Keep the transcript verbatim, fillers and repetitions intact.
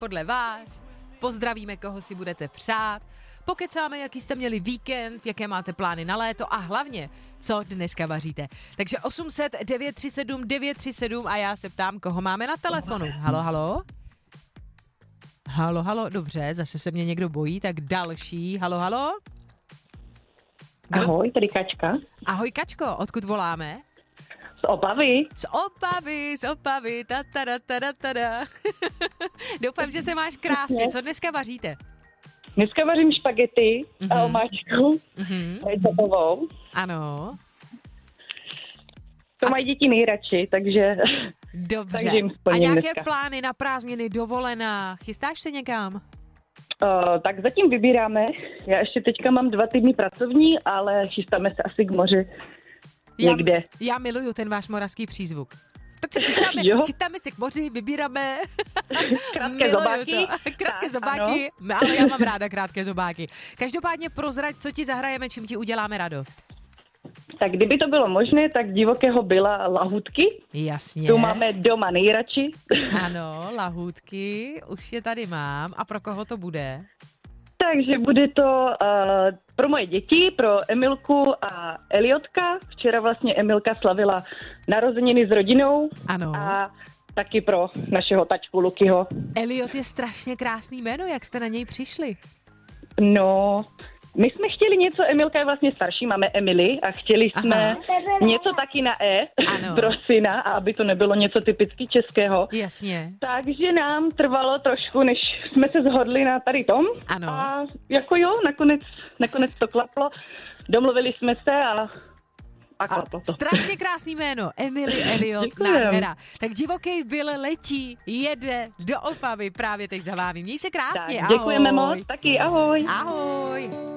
podle vás, pozdravíme, koho si budete přát, pokecáme, jaký jste měli víkend, jaké máte plány na léto a hlavně, co dneska vaříte. Takže osm set devět tři sedm devět tři sedm a já se ptám, koho máme na telefonu. Halo, halo? Halo, halo, dobře, zase se mě někdo bojí, tak další. Halo, halo? Kdo? Ahoj, tady Kačka. Ahoj, Kačko, odkud voláme? Z Opavy. Z Opavy, z Opavy, ta ta ta ta ta ta. Doufám, že se máš krásně. Co dneska vaříte? Dneska vařím špagety Mhm. a omáčku Mhm. receptovou. Ano. To A- mají děti nejradši, takže... Dobře. Takže jim A splním nějaké dneska. plány na prázdniny, dovolená? Chystáš se někam? Uh, tak zatím vybíráme. Já ještě teďka mám dva týdny pracovní, ale chystáme se asi k moři někde. Já, já miluju ten váš moravský přízvuk. Tak se chystáme, Jo. chystáme se k moři, vybíráme. Krátké Miluju zobáky. to. Krátké Tak, zobáky, ale já mám ráda krátké zobáky. Každopádně prozrať, co ti zahrajeme, čím ti uděláme radost. Tak kdyby to bylo možné, tak divokého byla lahůdky. Jasně. Tu máme doma nejradši. Ano, lahůdky, už je tady mám. A pro koho to bude? Takže bude to uh, pro moje děti, pro Emilku a Eliotka. Včera vlastně Emilka slavila narozeniny s rodinou. Ano. A taky pro našeho tačku Lukyho. Eliot je strašně krásný jméno, jak jste na něj přišli? No, my jsme chtěli něco, Emilka je vlastně starší, máme Emily a chtěli jsme Aha. něco taky na E Ano. pro syna, a aby to nebylo něco typicky českého. Jasně. Takže nám trvalo trošku, než jsme se shodli na tady tom. Ano. A jako jo, nakonec, nakonec to klaplo. Domluvili jsme se a, a klaplo to. Strašně krásný jméno, Emily Eliot, Děkujem. nádhera. Tak divoký byl letí, jede do Opavy právě teď za vámi. Měj se krásně, Tak, ahoj. děkujeme moc, taky ahoj. Ahoj.